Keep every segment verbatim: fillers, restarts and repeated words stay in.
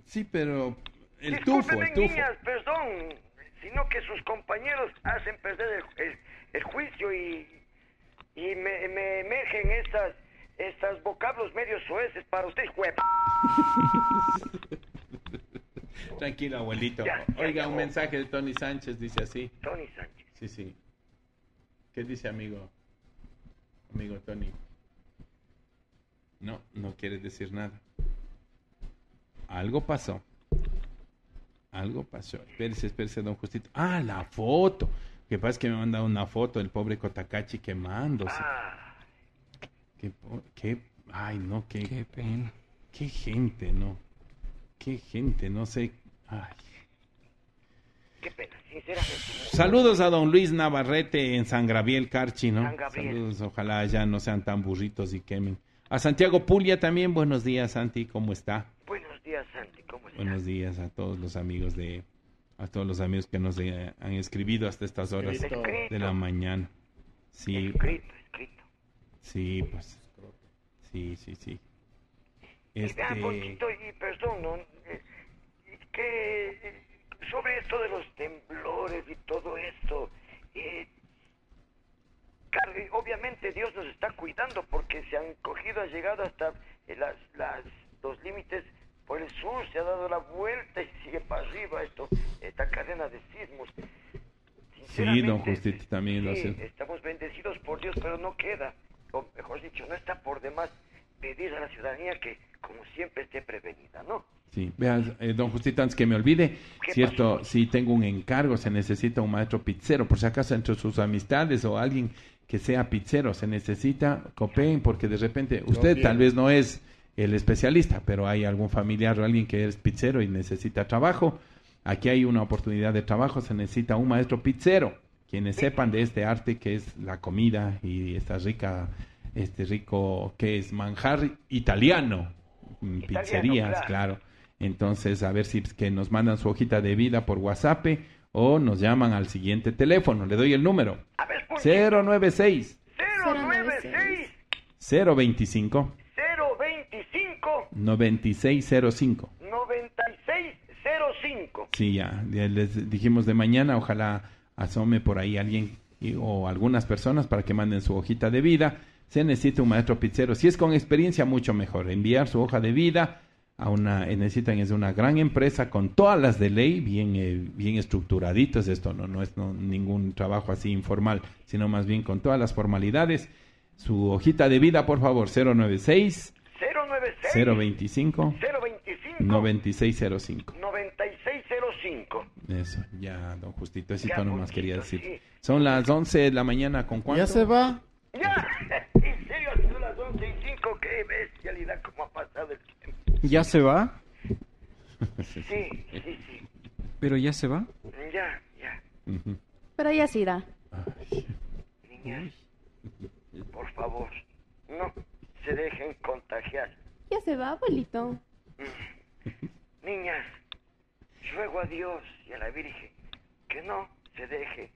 Sí, pero el tufo, el tufo. Niñas, perdón, sino que sus compañeros hacen perder el, el, el juicio y, y me, me emergen estas, estas vocablos medios soeces para usted, huevo. Tranquilo, abuelito. Ya, ya Oiga, llegó. un mensaje de Tony Sánchez, dice así. Tony Sánchez. Sí, sí. ¿Qué dice, amigo? Amigo Tony. No, no quiere decir nada. Algo pasó. Algo pasó. Espérese, espérese, don Justito. Ah, la foto. Lo que pasa es que me manda una foto del pobre Cotacachi quemándose. Ah, Qué, po- qué, ay, no, qué, Qué pena. qué gente, no. Qué gente, no sé. Ay. qué pena, sinceramente. Saludos a don Luis Navarrete en San Gabriel, Carchi, ¿no? San Gabriel. Saludos, ojalá ya no sean tan burritos y quemen. A Santiago Pulia también, buenos días, Santi, ¿cómo está? Buenos días, Santi, ¿cómo estás? Buenos días a todos los amigos de, a todos los amigos que nos eh, han escribido hasta estas horas Escrito. de la mañana. Sí, Escrito, escrito. sí, pues, sí, sí, sí. Y vean, Este, Ponchito, y perdón, ¿no? Eh, que eh, sobre esto de los temblores y todo esto, eh, claro, y obviamente Dios nos está cuidando porque se han cogido, ha llegado hasta eh, las, las, los límites por el sur, se ha dado la vuelta y sigue para arriba esto, esta cadena de sismos. Sí, don Justito también lo sí, hace. estamos bendecidos por Dios, pero no queda, o mejor dicho, no está por demás pedir a la ciudadanía que, como siempre, esté prevenida, ¿no? Sí, vean, eh, don Justito, antes que me olvide, ¿Qué cierto, pasó? sí tengo un encargo, se necesita un maestro pizzero, por si acaso entre sus amistades o alguien que sea pizzero, se necesita, copeen, porque de repente, usted bien. tal vez no es el especialista, pero hay algún familiar o alguien que es pizzero y necesita trabajo, aquí hay una oportunidad de trabajo, se necesita un maestro pizzero, quienes sepan de este arte que es la comida y esta rica, este rico, que es manjar italiano, mm, Italiano, pizzerías, claro. claro. Entonces, a ver si es que nos mandan su hojita de vida por WhatsApp o nos llaman al siguiente teléfono. Le doy el número. A ver, Ponchito. cero nueve seis, cero nueve seis, cero veinticinco, cero veinticinco, noventa y seis cero cinco. noventa y seis cero cinco. Sí, ya, ya les dijimos de mañana, ojalá asome por ahí alguien y- o algunas personas para que manden su hojita de vida. Se necesita un maestro pizzero. Si es con experiencia, mucho mejor. Enviar su hoja de vida a una, eh, necesitan es una gran empresa con todas las de ley, bien, eh, bien estructuraditos. Esto no, no es no, ningún trabajo así informal, sino más bien con todas las formalidades. Su hojita de vida, por favor, cero nueve seis, cero nueve seis, cero veinticinco, cero veinticinco, noventa y seis cero cinco. noventa y seis cero cinco. Eso, ya, don Justito, eso Ya, nomás Justito, quería decir. sí. Son las once de la mañana, ¿con cuánto? Ya se va. Ya, en serio, son las once y cinco, qué bestialidad cómo ha pasado el tiempo. ¿Ya se va? Sí, sí, sí, ¿Pero ya se va? ya, ya. Ujú. Pero ya se irá. Ay, Niñas, por favor, no se dejen contagiar. Ya se va, abuelito. Niñas, ruego a Dios y a la Virgen que no se deje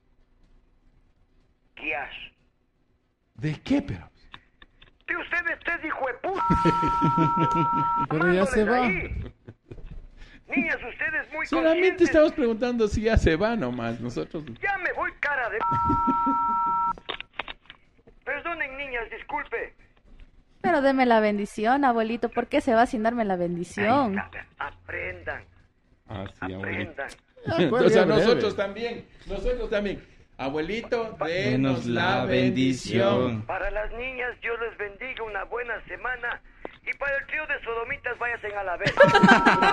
guiar. ¿De qué, pero? De ustedes, tres hijo de puta. Pero ya se va. Ahí. Niñas, ustedes muy Solamente conscientes. estamos preguntando si ya se va nomás, nosotros. Ya me voy, cara de... Perdonen, niñas, disculpe. Pero deme la bendición, abuelito. ¿Por qué se va sin darme la bendición? Ay, aprendan, Ah, sí, abuelito. aprendan. ¿cuál O sea, día breve? nosotros también, nosotros también. Abuelito, denos Denos la la bendición. Para las niñas, Dios les bendiga una buena semana. Y para el trío de sodomitas, váyanse a la vez.